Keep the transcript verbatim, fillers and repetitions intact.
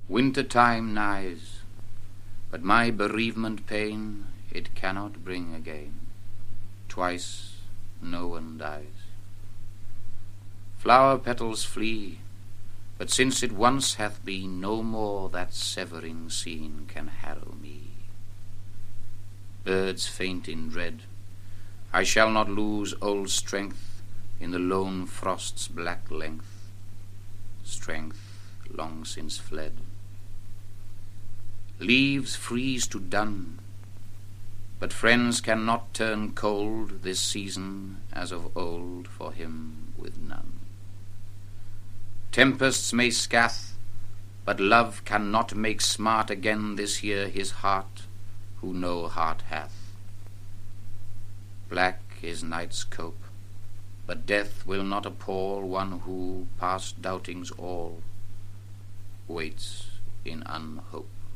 Winter time nighes, but my bereavement pain it cannot bring again. Twice no one dies. Flower petals flee, but since it once hath been, no more that severing scene can harrow me. Birds faint in dread, I shall not lose old strength in the lone frost's black length, strength long since fled. Leaves freeze to dun, but friends cannot turn cold this season as of old for him with none. Tempests may scath, but love cannot make smart again this year his heart who no heart hath. Black is night's cope, but death will not appall one who, past doubtings all, waits in unhope.